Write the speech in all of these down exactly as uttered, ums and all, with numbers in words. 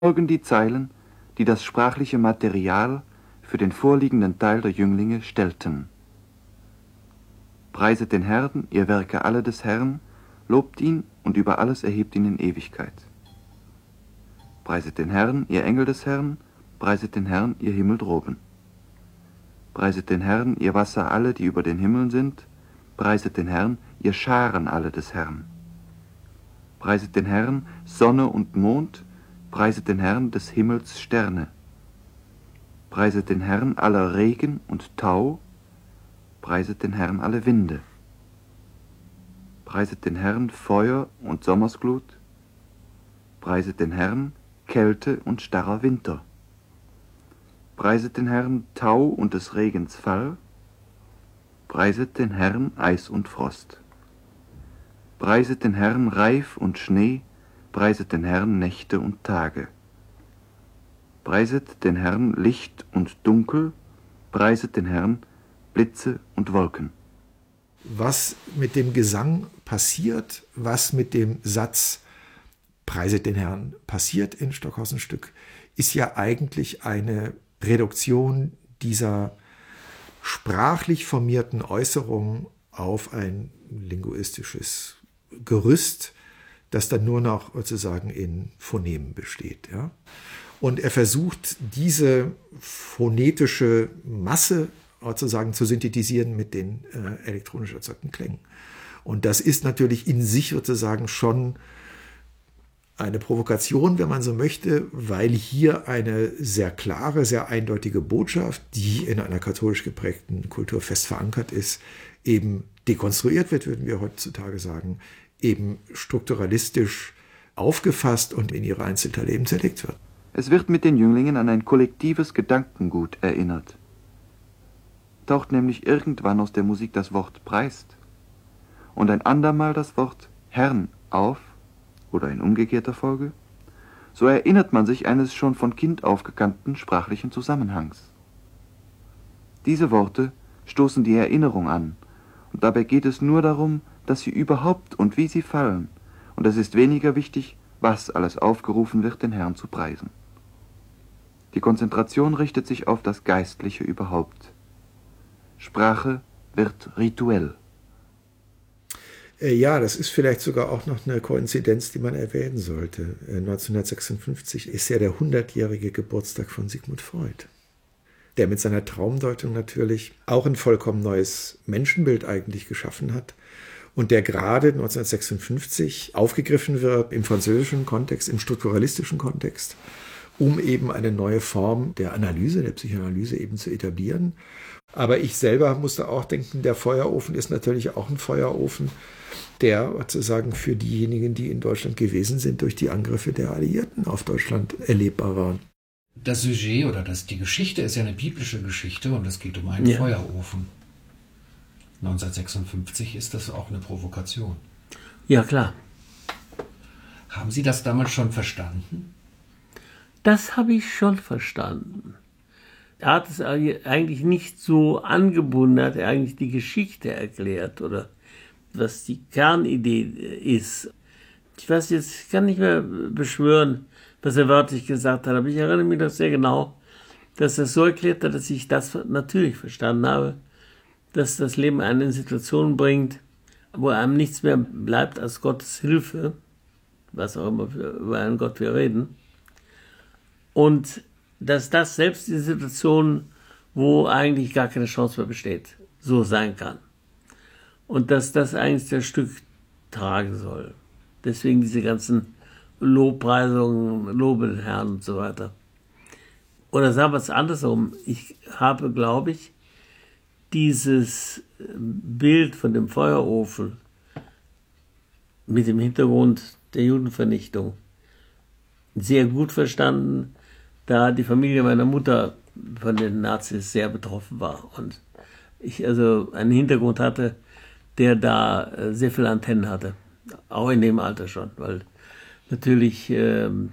folgen die Zeilen, die das sprachliche Material für den vorliegenden Teil der Jünglinge stellten. Preiset den Herrn, ihr Werke alle des Herrn, lobt ihn und über alles erhebt ihn in Ewigkeit. Preiset den Herrn, ihr Engel des Herrn, preiset den Herrn, ihr Himmel droben. Preiset den Herrn, ihr Wasser alle, die über den Himmeln sind, preiset den Herrn, ihr Scharen alle des Herrn. Preiset den Herrn, Sonne und Mond, preiset den Herrn des Himmels Sterne. Preiset den Herrn aller Regen und Tau, preiset den Herrn alle Winde. Preiset den Herrn Feuer und Sommersglut, preiset den Herrn Kälte und starrer Winter. Preiset den Herrn Tau und des Regens Fall, preiset den Herrn Eis und Frost. Preiset den Herrn Reif und Schnee, preiset den Herrn Nächte und Tage. Preiset den Herrn Licht und Dunkel, preiset den Herrn Blitze und Wolken. Was mit dem Gesang passiert, was mit dem Satz Preiset den Herrn passiert in Stockhausens Stück, ist ja eigentlich eine Reduktion dieser sprachlich formierten Äußerung auf ein linguistisches Gerüst, das dann nur noch sozusagen in Phonemen besteht. Ja? Und er versucht, diese phonetische Masse sozusagen zu synthetisieren mit den äh, elektronisch erzeugten Klängen. Und das ist natürlich in sich sozusagen schon eine Provokation, wenn man so möchte, weil hier eine sehr klare, sehr eindeutige Botschaft, die in einer katholisch geprägten Kultur fest verankert ist, eben dekonstruiert wird, würden wir heutzutage sagen, eben strukturalistisch aufgefasst und in ihre Einzelteile eben zerlegt wird. Es wird mit den Jünglingen an ein kollektives Gedankengut erinnert. Taucht nämlich irgendwann aus der Musik das Wort preist und ein andermal das Wort Herrn auf, oder in umgekehrter Folge, so erinnert man sich eines schon von Kind auf gekannten sprachlichen Zusammenhangs. Diese Worte stoßen die Erinnerung an, und dabei geht es nur darum, dass sie überhaupt und wie sie fallen, und es ist weniger wichtig, was alles aufgerufen wird, den Herrn zu preisen. Die Konzentration richtet sich auf das Geistliche überhaupt. Sprache wird rituell. Ja, das ist vielleicht sogar auch noch eine Koinzidenz, die man erwähnen sollte. neunzehnhundertsechsundfünfzig ist ja der hundertjährige Geburtstag von Sigmund Freud, der mit seiner Traumdeutung natürlich auch ein vollkommen neues Menschenbild eigentlich geschaffen hat und der gerade neunzehnhundertsechsundfünfzig aufgegriffen wird im französischen Kontext, im strukturalistischen Kontext, um eben eine neue Form der Analyse, der Psychoanalyse eben zu etablieren. Aber ich selber musste auch denken, der Feuerofen ist natürlich auch ein Feuerofen, der sozusagen für diejenigen, die in Deutschland gewesen sind, durch die Angriffe der Alliierten auf Deutschland erlebbar waren. Das Sujet oder das, die Geschichte ist ja eine biblische Geschichte und es geht um einen ja. Feuerofen. neunzehnhundertsechsundfünfzig ist das auch eine Provokation. Ja, klar. Haben Sie das damals schon verstanden? Das habe ich schon verstanden. Er hat es eigentlich nicht so angebunden, er hat eigentlich die Geschichte erklärt oder was die Kernidee ist. Ich weiß jetzt, ich kann nicht mehr beschwören, was er wörtlich gesagt hat, aber ich erinnere mich noch sehr genau, dass er so erklärt hat, dass ich das natürlich verstanden habe, dass das Leben einen in Situationen bringt, wo einem nichts mehr bleibt als Gottes Hilfe, was auch immer für, über einen Gott wir reden, und dass das selbst die Situation, wo eigentlich gar keine Chance mehr besteht, so sein kann. Und dass das eigentlich das Stück tragen soll. Deswegen diese ganzen Lobpreisungen, Lobe den Herrn und so weiter. Oder sagen wir es andersrum. Ich habe, glaube ich, dieses Bild von dem Feuerofen mit dem Hintergrund der Judenvernichtung sehr gut verstanden, da die Familie meiner Mutter von den Nazis sehr betroffen war und ich also einen Hintergrund hatte, der da sehr viele Antennen hatte, auch in dem Alter schon, weil natürlich ähm,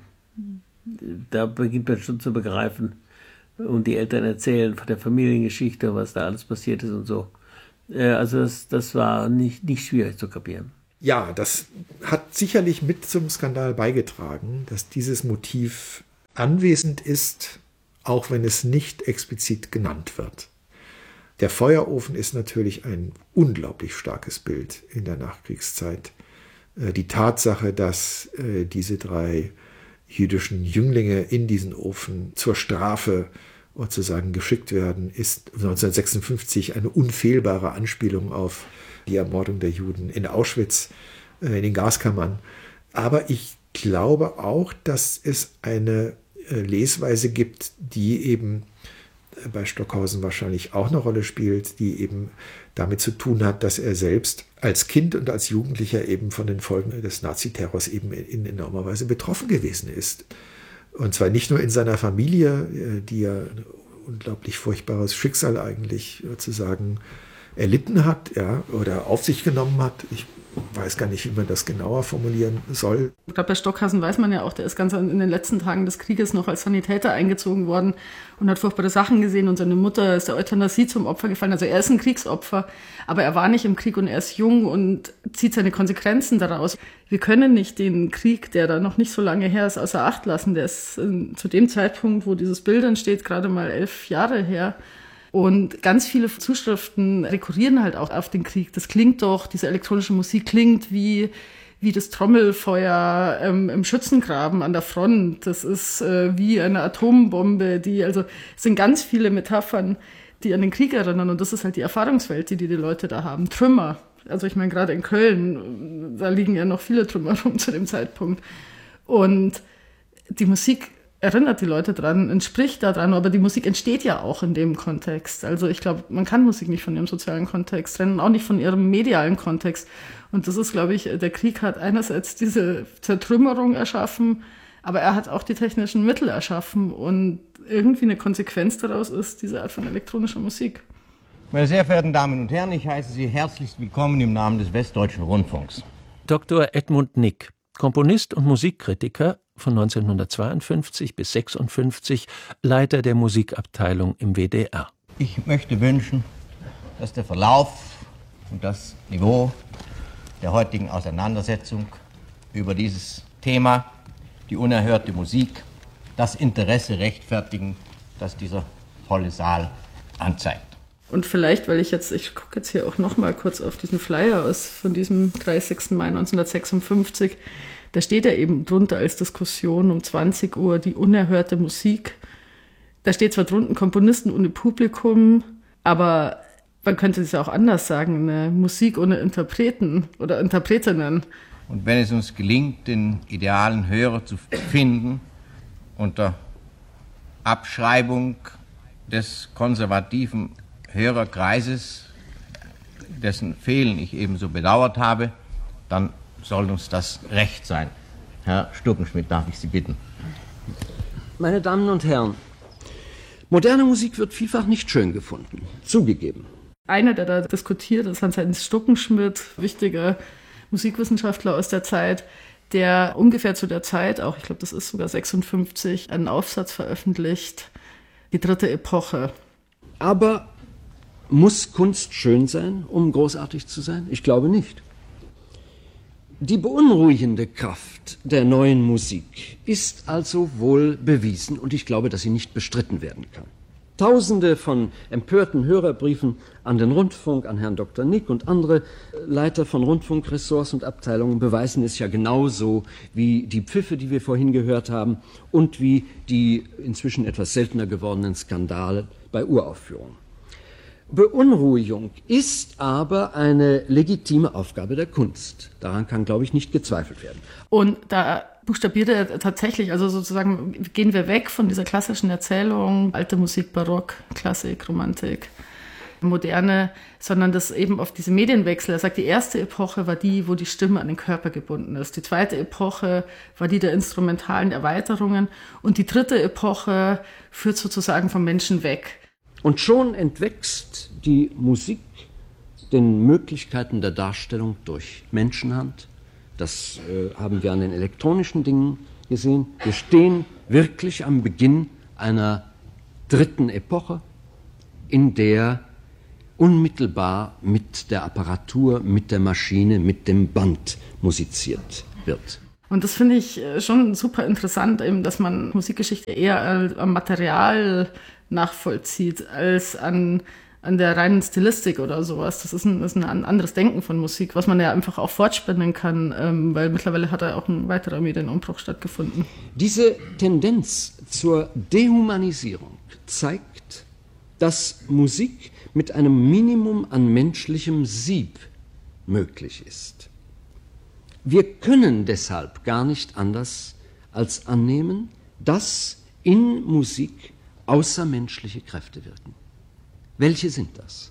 da beginnt man schon zu begreifen und die Eltern erzählen von der Familiengeschichte, was da alles passiert ist und so. Äh, also das, das war nicht, nicht schwierig zu kapieren. Ja, das hat sicherlich mit zum Skandal beigetragen, dass dieses Motiv anwesend ist, auch wenn es nicht explizit genannt wird. Der Feuerofen ist natürlich ein unglaublich starkes Bild in der Nachkriegszeit. Die Tatsache, dass diese drei jüdischen Jünglinge in diesen Ofen zur Strafe sozusagen geschickt werden, ist neunzehnhundertsechsundfünfzig eine unfehlbare Anspielung auf die Ermordung der Juden in Auschwitz, in den Gaskammern. Aber ich glaube auch, dass es eine Lesweise gibt, die eben bei Stockhausen wahrscheinlich auch eine Rolle spielt, die eben damit zu tun hat, dass er selbst als Kind und als Jugendlicher eben von den Folgen des Naziterrors eben in enormer Weise betroffen gewesen ist. Und zwar nicht nur in seiner Familie, die ja ein unglaublich furchtbares Schicksal eigentlich sozusagen erlitten hat, ja, oder auf sich genommen hat. Ich weiß gar nicht, wie man das genauer formulieren soll. Ich glaube, bei Stockhausen weiß man ja auch, der ist ganz in den letzten Tagen des Krieges noch als Sanitäter eingezogen worden und hat furchtbare Sachen gesehen und seine Mutter ist der Euthanasie zum Opfer gefallen. Also er ist ein Kriegsopfer, aber er war nicht im Krieg und er ist jung und zieht seine Konsequenzen daraus. Wir können nicht den Krieg, der da noch nicht so lange her ist, außer Acht lassen. Der ist äh, zu dem Zeitpunkt, wo dieses Bild entsteht, gerade mal elf Jahre her. Und ganz viele Zuschriften rekurrieren halt auch auf den Krieg. Das klingt doch, diese elektronische Musik klingt wie, wie das Trommelfeuer ähm, im Schützengraben an der Front. Das ist äh, wie eine Atombombe, die, also es sind ganz viele Metaphern, die an den Krieg erinnern. Und das ist halt die Erfahrungswelt, die die, die Leute da haben. Trümmer. Also ich meine, gerade in Köln, da liegen ja noch viele Trümmer rum zu dem Zeitpunkt. Und die Musik erinnert die Leute dran, entspricht daran, aber die Musik entsteht ja auch in dem Kontext. Also ich glaube, man kann Musik nicht von ihrem sozialen Kontext trennen, auch nicht von ihrem medialen Kontext. Und das ist, glaube ich, der Krieg hat einerseits diese Zertrümmerung erschaffen, aber er hat auch die technischen Mittel erschaffen und irgendwie eine Konsequenz daraus ist diese Art von elektronischer Musik. Meine sehr verehrten Damen und Herren, ich heiße Sie herzlichst willkommen im Namen des Westdeutschen Rundfunks. Doktor Edmund Nick, Komponist und Musikkritiker, von neunzehnhundertzweiundfünfzig bis sechsundfünfzig Leiter der Musikabteilung im W D R. Ich möchte wünschen, dass der Verlauf und das Niveau der heutigen Auseinandersetzung über dieses Thema, die unerhörte Musik, das Interesse rechtfertigen, das dieser volle Saal anzeigt. Und vielleicht, weil ich jetzt, ich gucke jetzt hier auch noch mal kurz auf diesen Flyer aus von diesem dreißigsten Mai neunzehnhundertsechsundfünfzig, da steht ja eben drunter als Diskussion um zwanzig Uhr die unerhörte Musik. Da steht zwar drunten Komponisten ohne Publikum, aber man könnte es ja auch anders sagen, eine Musik ohne Interpreten oder Interpretinnen. Und wenn es uns gelingt, den idealen Hörer zu finden, unter Abschreibung des konservativen Hörerkreises, dessen Fehlen ich ebenso bedauert habe, dann soll uns das recht sein. Herr Stuckenschmidt, darf ich Sie bitten. Meine Damen und Herren, moderne Musik wird vielfach nicht schön gefunden, zugegeben. Einer, der da diskutiert, ist Hans-Heinz Stuckenschmidt, wichtiger Musikwissenschaftler aus der Zeit, der ungefähr zu der Zeit, auch ich glaube, das ist sogar sechsundfünfzig, einen Aufsatz veröffentlicht, die dritte Epoche. Aber muss Kunst schön sein, um großartig zu sein? Ich glaube nicht. Die beunruhigende Kraft der neuen Musik ist also wohl bewiesen und ich glaube, dass sie nicht bestritten werden kann. Tausende von empörten Hörerbriefen an den Rundfunk, an Herrn Doktor Nick und andere Leiter von Rundfunkressorts und Abteilungen beweisen es ja genauso wie die Pfiffe, die wir vorhin gehört haben und wie die inzwischen etwas seltener gewordenen Skandale bei Uraufführungen. Beunruhigung ist aber eine legitime Aufgabe der Kunst. Daran kann, glaube ich, nicht gezweifelt werden. Und da buchstabiert er tatsächlich, also sozusagen gehen wir weg von dieser klassischen Erzählung, alte Musik, Barock, Klassik, Romantik, Moderne, sondern das eben auf diese Medienwechsel. Er sagt, die erste Epoche war die, wo die Stimme an den Körper gebunden ist. Die zweite Epoche war die der instrumentalen Erweiterungen. Und die dritte Epoche führt sozusagen vom Menschen weg. Und schon entwächst die Musik den Möglichkeiten der Darstellung durch Menschenhand. Das äh, haben wir an den elektronischen Dingen gesehen. Wir stehen wirklich am Beginn einer dritten Epoche, in der unmittelbar mit der Apparatur, mit der Maschine, mit dem Band musiziert wird. Und das finde ich schon super interessant, eben, dass man Musikgeschichte eher am Material nachvollzieht, als an, an der reinen Stilistik oder sowas. Das ist ein, das ist ein anderes Denken von Musik, was man ja einfach auch fortspinnen kann, ähm, weil mittlerweile hat da auch ein weiterer Medienumbruch stattgefunden. Diese Tendenz zur Dehumanisierung zeigt, dass Musik mit einem Minimum an menschlichem Sieb möglich ist. Wir können deshalb gar nicht anders als annehmen, dass in Musik außermenschliche Kräfte wirken. Welche sind das?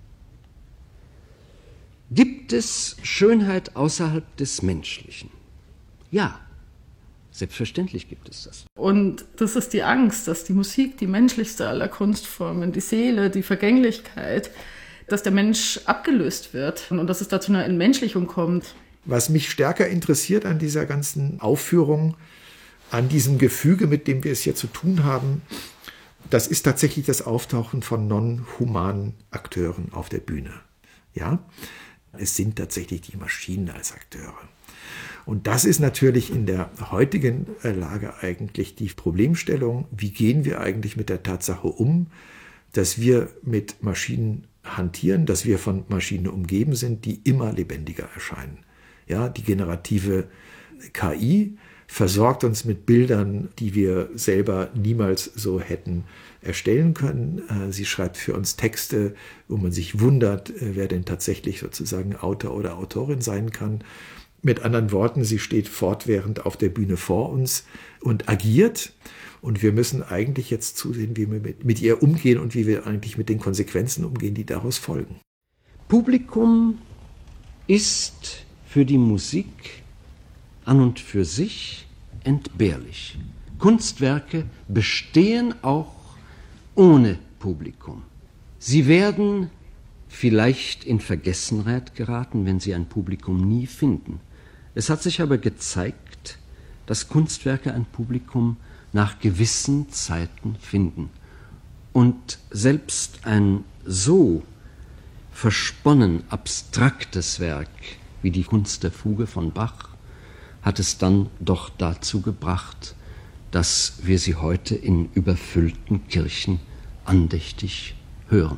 Gibt es Schönheit außerhalb des Menschlichen? Ja, selbstverständlich gibt es das. Und das ist die Angst, dass die Musik, die menschlichste aller Kunstformen, die Seele, die Vergänglichkeit, dass der Mensch abgelöst wird und dass es da zu einer Entmenschlichung kommt. Was mich stärker interessiert an dieser ganzen Aufführung, an diesem Gefüge, mit dem wir es hier zu tun haben, das ist tatsächlich das Auftauchen von non-humanen Akteuren auf der Bühne. Ja, es sind tatsächlich die Maschinen als Akteure. Und das ist natürlich in der heutigen Lage eigentlich die Problemstellung, wie gehen wir eigentlich mit der Tatsache um, dass wir mit Maschinen hantieren, dass wir von Maschinen umgeben sind, die immer lebendiger erscheinen. Ja, die generative K I versorgt uns mit Bildern, die wir selber niemals so hätten erstellen können. Sie schreibt für uns Texte, wo man sich wundert, wer denn tatsächlich sozusagen Autor oder Autorin sein kann. Mit anderen Worten, sie steht fortwährend auf der Bühne vor uns und agiert. Und wir müssen eigentlich jetzt zusehen, wie wir mit, mit ihr umgehen und wie wir eigentlich mit den Konsequenzen umgehen, die daraus folgen. Publikum ist für die Musik an und für sich entbehrlich. Kunstwerke bestehen auch ohne Publikum. Sie werden vielleicht in Vergessenheit geraten, wenn sie ein Publikum nie finden. Es hat sich aber gezeigt, dass Kunstwerke ein Publikum nach gewissen Zeiten finden. Und selbst ein so versponnen abstraktes Werk wie die Kunst der Fuge von Bach hat es dann doch dazu gebracht, dass wir sie heute in überfüllten Kirchen andächtig hören.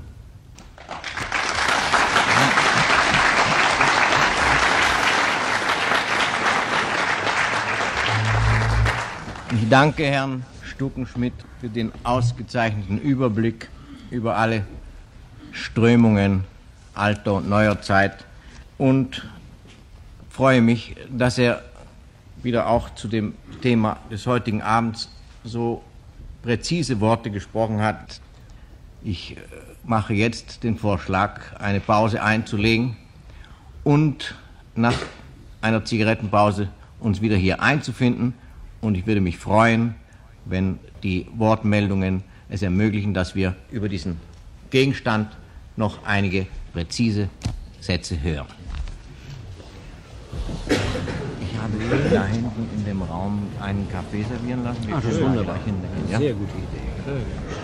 Ich danke Herrn Stuckenschmidt für den ausgezeichneten Überblick über alle Strömungen alter und neuer Zeit und freue mich, dass er wieder auch zu dem Thema des heutigen Abends so präzise Worte gesprochen hat. Ich mache jetzt den Vorschlag, eine Pause einzulegen und nach einer Zigarettenpause uns wieder hier einzufinden. Und ich würde mich freuen, wenn die Wortmeldungen es ermöglichen, dass wir über diesen Gegenstand noch einige präzise Sätze hören. Ich habe da hinten in dem Raum einen Kaffee servieren lassen. Wir Ach, das ist wunderbar. Hintergehen, ja? Sehr gute Idee.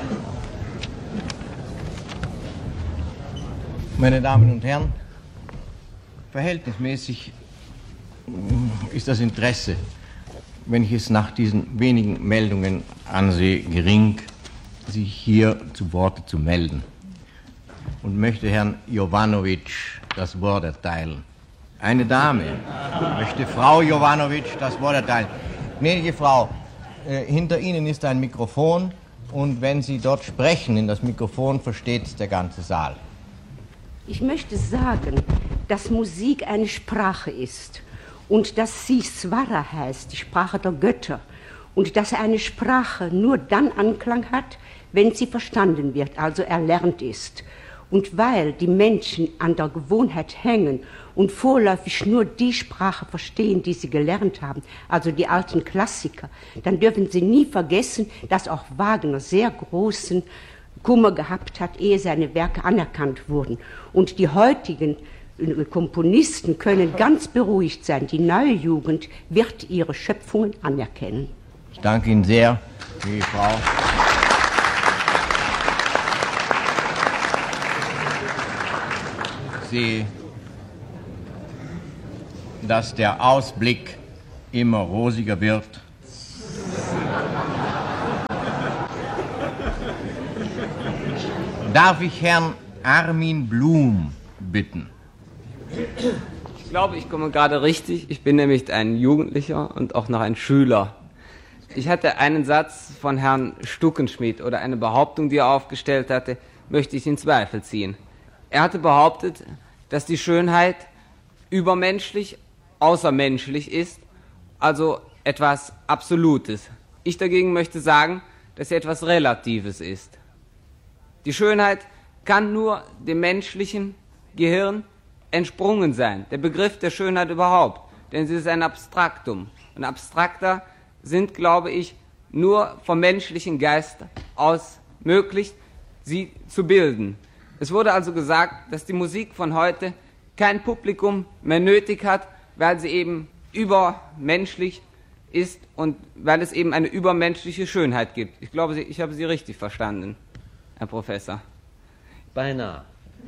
Meine Damen und Herren, verhältnismäßig ist das Interesse, wenn ich es nach diesen wenigen Meldungen ansehe, gering, sich hier zu Worte zu melden. Und möchte Herrn Jovanovic das Wort erteilen. Eine Dame möchte Frau Jovanovic das Wort erteilen. Gnädige Frau, äh, hinter Ihnen ist ein Mikrofon und wenn Sie dort sprechen in das Mikrofon, versteht der ganze Saal. Ich möchte sagen, dass Musik eine Sprache ist. Und dass sie Swara heißt, die Sprache der Götter. Und dass eine Sprache nur dann Anklang hat, wenn sie verstanden wird, also erlernt ist. Und weil die Menschen an der Gewohnheit hängen und vorläufig nur die Sprache verstehen, die sie gelernt haben, also die alten Klassiker, dann dürfen sie nie vergessen, dass auch Wagner sehr großen Kummer gehabt hat, ehe seine Werke anerkannt wurden. Und die heutigen Komponisten können ganz beruhigt sein. Die neue Jugend wird ihre Schöpfungen anerkennen. Ich danke Ihnen sehr, liebe Frau. Ich sehe, dass der Ausblick immer rosiger wird. Darf ich Herrn Armin Blum bitten? Ich glaube, ich komme gerade richtig. Ich bin nämlich ein Jugendlicher und auch noch ein Schüler. Ich hatte einen Satz von Herrn Stuckenschmidt oder eine Behauptung, die er aufgestellt hatte, möchte ich in Zweifel ziehen. Er hatte behauptet, dass die Schönheit übermenschlich, außermenschlich ist, also etwas Absolutes. Ich dagegen möchte sagen, dass sie etwas Relatives ist. Die Schönheit kann nur dem menschlichen Gehirn entsprungen sein, der Begriff der Schönheit überhaupt, denn sie ist ein Abstraktum. Und Abstrakter sind, glaube ich, nur vom menschlichen Geist aus möglich, sie zu bilden. Es wurde also gesagt, dass die Musik von heute kein Publikum mehr nötig hat, weil sie eben übermenschlich ist und weil es eben eine übermenschliche Schönheit gibt. Ich glaube, ich habe Sie richtig verstanden, Herr Professor. Beinahe.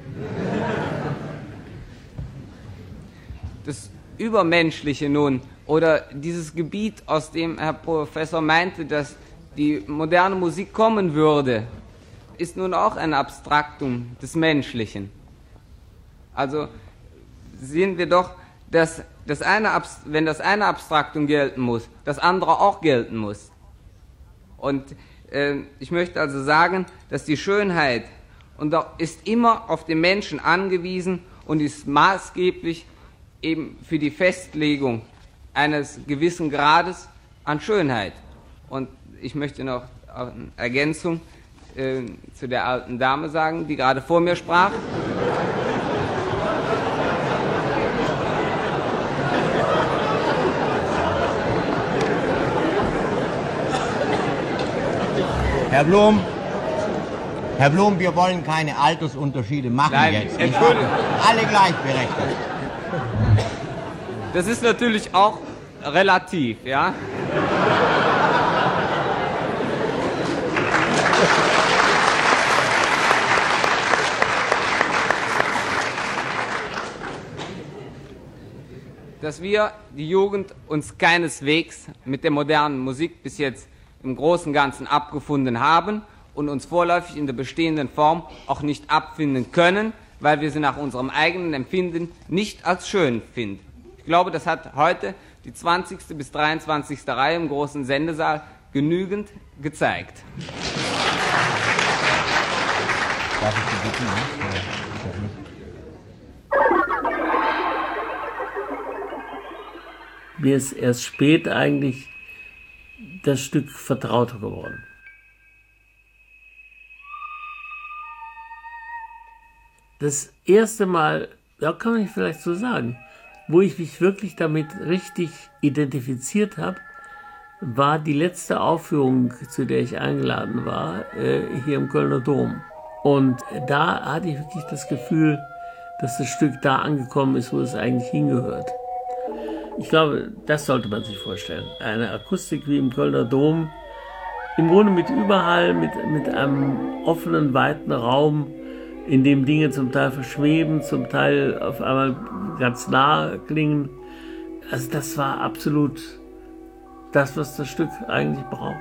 Das Übermenschliche nun, oder dieses Gebiet, aus dem Herr Professor meinte, dass die moderne Musik kommen würde, ist nun auch ein Abstraktum des Menschlichen. Also sehen wir doch, dass das eine, wenn das eine Abstraktum gelten muss, das andere auch gelten muss. Und äh, ich möchte also sagen, dass die Schönheit und ist immer auf den Menschen angewiesen und ist maßgeblich eben für die Festlegung eines gewissen Grades an Schönheit. Und ich möchte noch eine Ergänzung äh, zu der alten Dame sagen, die gerade vor mir sprach. Herr Blum, Herr Blum, wir wollen keine Altersunterschiede machen. Nein, jetzt. Entschuldigung. Alle gleichberechtigt. Das ist natürlich auch relativ, ja. Dass wir, die Jugend, uns keineswegs mit der modernen Musik bis jetzt im Großen und Ganzen abgefunden haben und uns vorläufig in der bestehenden Form auch nicht abfinden können, weil wir sie nach unserem eigenen Empfinden nicht als schön finden. Ich glaube, das hat heute die zwanzigste bis dreiundzwanzigste Reihe im großen Sendesaal genügend gezeigt. Darf ich Sie bitten? Mir ist erst spät eigentlich das Stück vertrauter geworden. Das erste Mal, ja, kann man vielleicht so sagen, wo ich mich wirklich damit richtig identifiziert habe, war die letzte Aufführung, zu der ich eingeladen war, äh, hier im Kölner Dom. Und da hatte ich wirklich das Gefühl, dass das Stück da angekommen ist, wo es eigentlich hingehört. Ich glaube, das sollte man sich vorstellen. Eine Akustik wie im Kölner Dom, im Grunde mit Überhall, mit, mit einem offenen, weiten Raum, in dem Dinge zum Teil verschweben, zum Teil auf einmal ganz nah klingen. Also das war absolut das, was das Stück eigentlich braucht.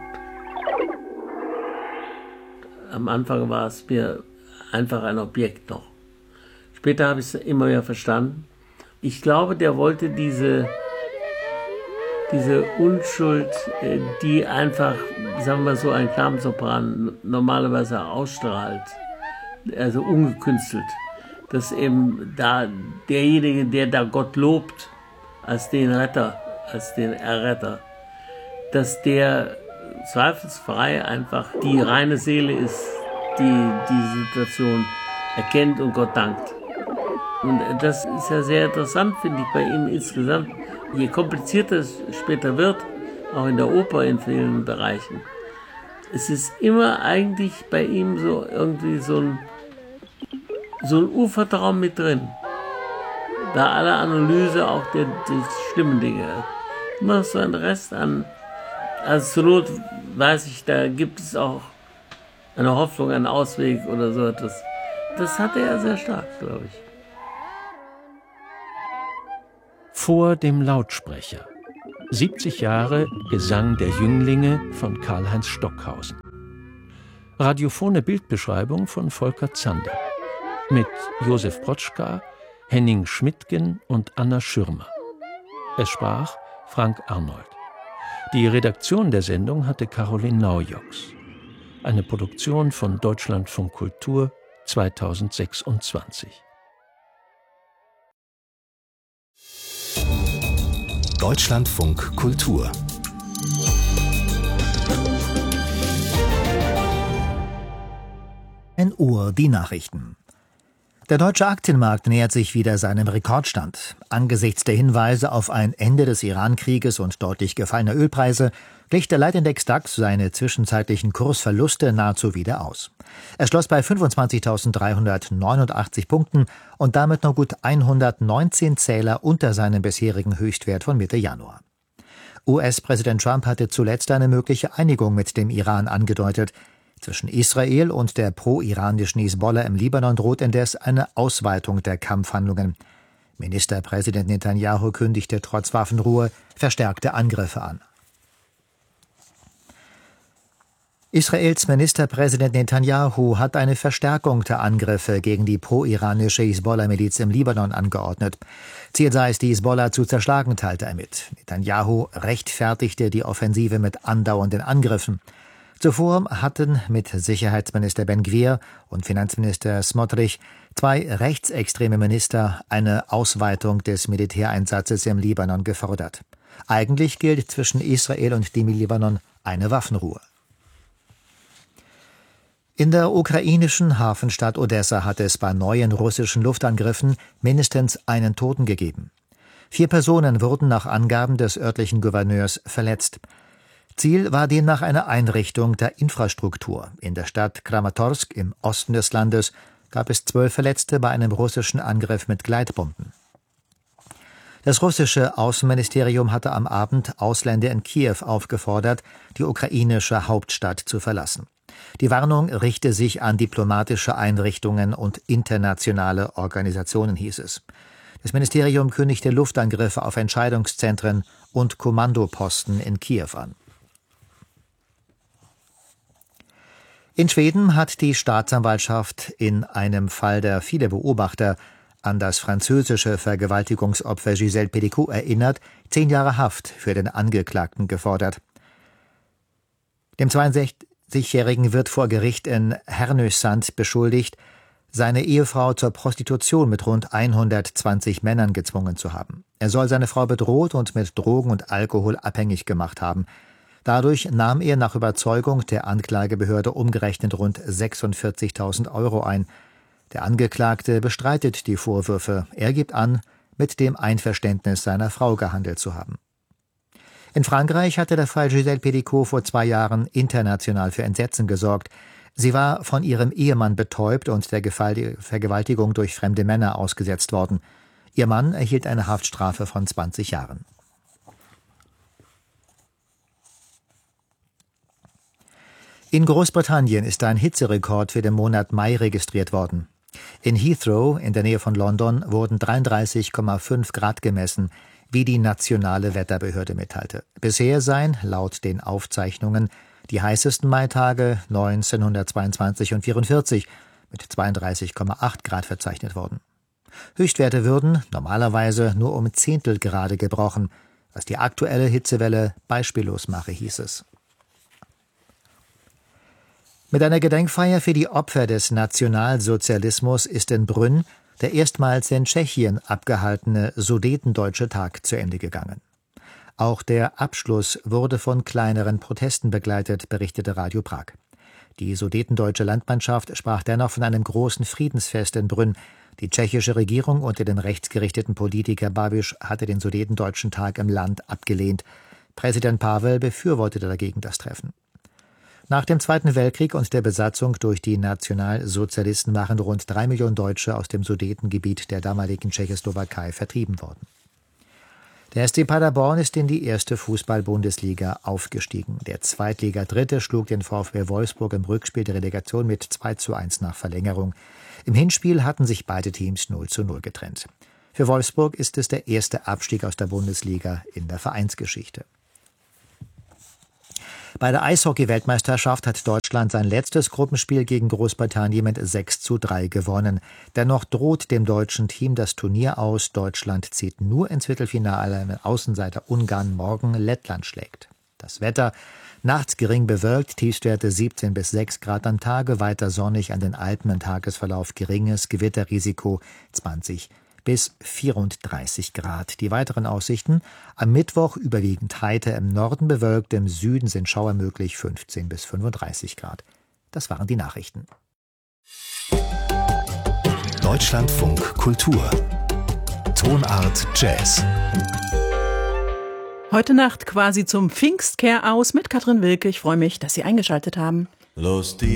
Am Anfang war es mir einfach ein Objekt noch. Später habe ich es immer mehr verstanden. Ich glaube, der wollte diese, diese Unschuld, die einfach, sagen wir mal so, ein Knaben-Sopran normalerweise ausstrahlt, also ungekünstelt, dass eben da derjenige, der da Gott lobt, als den Retter, als den Erretter, dass der zweifelsfrei einfach die reine Seele ist, die die Situation erkennt und Gott dankt. Und das ist ja sehr interessant, finde ich, bei ihm insgesamt. Je komplizierter es später wird, auch in der Oper in vielen Bereichen, es ist immer eigentlich bei ihm so irgendwie so ein, so ein Urvertrauen mit drin. Bei aller Analyse auch der, der schlimmen Dinge. Immer so ein Rest an, also zur Not weiß ich, da gibt es auch eine Hoffnung, einen Ausweg oder so etwas. Das hatte er sehr stark, glaube ich. Vor dem Lautsprecher. siebzig Jahre Gesang der Jünglinge von Karl-Heinz Stockhausen. Radiophone Bildbeschreibung von Volker Zander. Mit Josef Protschka, Henning Schmidtgen und Anna Schürmer. Es sprach Frank Arnold. Die Redaktion der Sendung hatte Caroline Naujoks. Eine Produktion von Deutschlandfunk Kultur zweitausendsechsundzwanzig. Deutschlandfunk Kultur. ein Uhr die Nachrichten. Der deutsche Aktienmarkt nähert sich wieder seinem Rekordstand. Angesichts der Hinweise auf ein Ende des Iran-Krieges und deutlich gefallener Ölpreise glich der Leitindex DAX seine zwischenzeitlichen Kursverluste nahezu wieder aus. Er schloss bei fünfundzwanzigtausenddreihundertneunundachtzig Punkten und damit noch gut hundertneunzehn Zähler unter seinem bisherigen Höchstwert von Mitte Januar. U S-Präsident Trump hatte zuletzt eine mögliche Einigung mit dem Iran angedeutet. Zwischen Israel und der pro-iranischen Hisbollah im Libanon droht indes eine Ausweitung der Kampfhandlungen. Ministerpräsident Netanyahu kündigte trotz Waffenruhe verstärkte Angriffe an. Israels Ministerpräsident Netanyahu hat eine Verstärkung der Angriffe gegen die pro-iranische Hisbollah-Miliz im Libanon angeordnet. Ziel sei es, die Hisbollah zu zerschlagen, teilte er mit. Netanyahu rechtfertigte die Offensive mit andauernden Angriffen. Zuvor hatten mit Sicherheitsminister Ben-Gvir und Finanzminister Smotrich zwei rechtsextreme Minister eine Ausweitung des Militäreinsatzes im Libanon gefordert. Eigentlich gilt zwischen Israel und dem Libanon eine Waffenruhe. In der ukrainischen Hafenstadt Odessa hat es bei neuen russischen Luftangriffen mindestens einen Toten gegeben. Vier Personen wurden nach Angaben des örtlichen Gouverneurs verletzt. Ziel war demnach eine Einrichtung der Infrastruktur. In der Stadt Kramatorsk im Osten des Landes gab es zwölf Verletzte bei einem russischen Angriff mit Gleitbomben. Das russische Außenministerium hatte am Abend Ausländer in Kiew aufgefordert, die ukrainische Hauptstadt zu verlassen. Die Warnung richte sich an diplomatische Einrichtungen und internationale Organisationen, hieß es. Das Ministerium kündigte Luftangriffe auf Entscheidungszentren und Kommandoposten in Kiew an. In Schweden hat die Staatsanwaltschaft in einem Fall, der viele Beobachter an das französische Vergewaltigungsopfer Gisèle Pelicot erinnert, zehn Jahre Haft für den Angeklagten gefordert. Dem zweiundsechzigjährigen wird vor Gericht in Härnösand beschuldigt, seine Ehefrau zur Prostitution mit rund hundertzwanzig Männern gezwungen zu haben. Er soll seine Frau bedroht und mit Drogen und Alkohol abhängig gemacht haben. Dadurch nahm er nach Überzeugung der Anklagebehörde umgerechnet rund sechsundvierzigtausend Euro ein. Der Angeklagte bestreitet die Vorwürfe. Er gibt an, mit dem Einverständnis seiner Frau gehandelt zu haben. In Frankreich hatte der Fall Gisèle Pelicot vor zwei Jahren international für Entsetzen gesorgt. Sie war von ihrem Ehemann betäubt und der Vergewaltigung durch fremde Männer ausgesetzt worden. Ihr Mann erhielt eine Haftstrafe von zwanzig Jahren. In Großbritannien ist ein Hitzerekord für den Monat Mai registriert worden. In Heathrow, in der Nähe von London, wurden dreiunddreißig Komma fünf Grad gemessen, wie die nationale Wetterbehörde mitteilte. Bisher seien, laut den Aufzeichnungen, die heißesten Maitage neunzehnhundertzweiundzwanzig und vierundvierzig mit zweiunddreißig Komma acht Grad verzeichnet worden. Höchstwerte würden normalerweise nur um Zehntelgrade gebrochen, was die aktuelle Hitzewelle beispiellos mache, hieß es. Mit einer Gedenkfeier für die Opfer des Nationalsozialismus ist in Brünn der erstmals in Tschechien abgehaltene Sudetendeutsche Tag zu Ende gegangen. Auch der Abschluss wurde von kleineren Protesten begleitet, berichtete Radio Prag. Die sudetendeutsche Landmannschaft sprach dennoch von einem großen Friedensfest in Brünn. Die tschechische Regierung unter dem rechtsgerichteten Politiker Babiš hatte den Sudetendeutschen Tag im Land abgelehnt. Präsident Pavel befürwortete dagegen das Treffen. Nach dem Zweiten Weltkrieg und der Besatzung durch die Nationalsozialisten waren rund drei Millionen Deutsche aus dem Sudetengebiet der damaligen Tschechoslowakei vertrieben worden. Der S C Paderborn ist in die erste Fußball-Bundesliga aufgestiegen. Der Zweitliga-Dritte schlug den VfB Wolfsburg im Rückspiel der Relegation mit zwei zu eins nach Verlängerung. Im Hinspiel hatten sich beide Teams null zu null getrennt. Für Wolfsburg ist es der erste Abstieg aus der Bundesliga in der Vereinsgeschichte. Bei der Eishockey-Weltmeisterschaft hat Deutschland sein letztes Gruppenspiel gegen Großbritannien mit sechs zu drei gewonnen. Dennoch droht dem deutschen Team das Turnier aus. Deutschland zieht nur ins Viertelfinale, wenn Außenseiter Ungarn morgen Lettland schlägt. Das Wetter: nachts gering bewölkt, Tiefstwerte siebzehn bis sechs Grad am Tage, weiter sonnig an den Alpen, im Tagesverlauf geringes Gewitterrisiko zwanzig bis vierunddreißig Grad. Die weiteren Aussichten: am Mittwoch überwiegend heiter, im Norden bewölkt, im Süden sind Schauer möglich, fünfzehn bis fünfunddreißig Grad. Das waren die Nachrichten. Deutschlandfunk Kultur. Tonart Jazz. Heute Nacht quasi zum Pfingstkehr aus mit Katrin Wilke. Ich freue mich, dass Sie eingeschaltet haben. Los, die